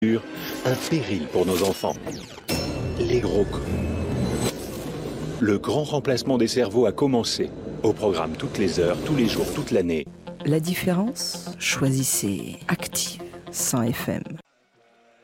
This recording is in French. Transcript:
Un péril pour nos enfants. Les gros cons. Le grand remplacement des cerveaux a commencé. Au programme toutes les heures, tous les jours, toute l'année. La différence, choisissez Active 100 FM.